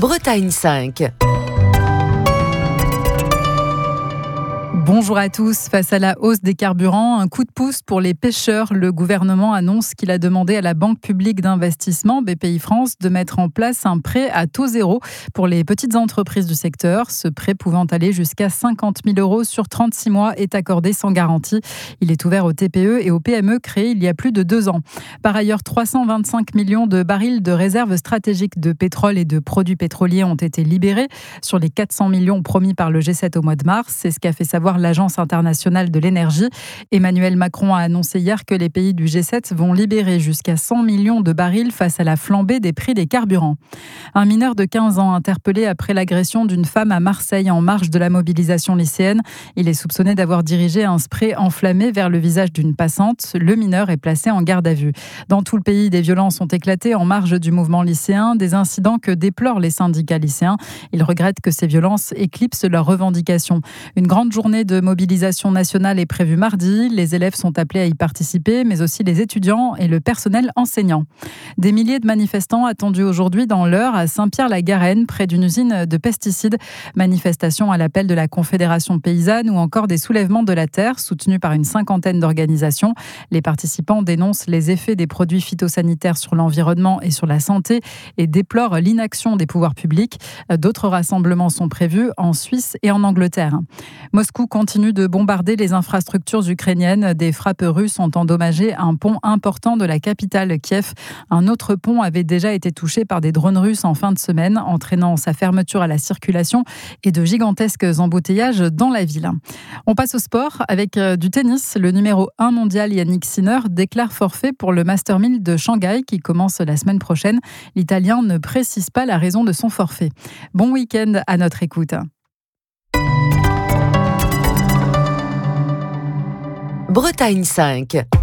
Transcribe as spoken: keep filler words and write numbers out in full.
Bretagne cinq. Bonjour à tous. Face à la hausse des carburants, un coup de pouce pour les pêcheurs. Le gouvernement annonce qu'il a demandé à la Banque publique d'investissement, B P I France, de mettre en place un prêt à taux zéro pour les petites entreprises du secteur. Ce prêt pouvant aller jusqu'à cinquante mille euros sur trente-six mois est accordé sans garantie. Il est ouvert aux T P E et aux P M E créés il y a plus de deux ans. Par ailleurs, trois cent vingt-cinq millions de barils de réserves stratégiques de pétrole et de produits pétroliers ont été libérés sur les quatre cents millions promis par le G sept au mois de mars. C'est ce qu'a fait savoir l'Agence internationale de l'énergie. Emmanuel Macron a annoncé hier que les pays du G sept vont libérer jusqu'à cent millions de barils face à la flambée des prix des carburants. Un mineur de quinze ans interpellé après l'agression d'une femme à Marseille en marge de la mobilisation lycéenne. Il est soupçonné d'avoir dirigé un spray enflammé vers le visage d'une passante. Le mineur est placé en garde à vue. Dans tout le pays, des violences ont éclaté en marge du mouvement lycéen, des incidents que déplorent les syndicats lycéens. Ils regrettent que ces violences éclipsent leurs revendications. Une grande journée de mobilisation nationale est prévue mardi. Les élèves sont appelés à y participer, mais aussi les étudiants et le personnel enseignant. Des milliers de manifestants attendus aujourd'hui dans l'Eure à Saint-Pierre-la-Garenne, près d'une usine de pesticides. Manifestation à l'appel de la Confédération paysanne ou encore des soulèvements de la terre, soutenus par une cinquantaine d'organisations. Les participants dénoncent les effets des produits phytosanitaires sur l'environnement et sur la santé et déplorent l'inaction des pouvoirs publics. D'autres rassemblements sont prévus en Suisse et en Angleterre. Moscou continue de bombarder les infrastructures ukrainiennes. Des frappes russes ont endommagé un pont important de la capitale Kiev. Un autre pont avait déjà été touché par des drones russes en fin de semaine, entraînant sa fermeture à la circulation et de gigantesques embouteillages dans la ville. On passe au sport avec du tennis. Le numéro un mondial Yannick Sinner déclare forfait pour le Master mille de Shanghai qui commence la semaine prochaine. L'Italien ne précise pas la raison de son forfait. Bon week-end à notre écoute. Bretagne cinq.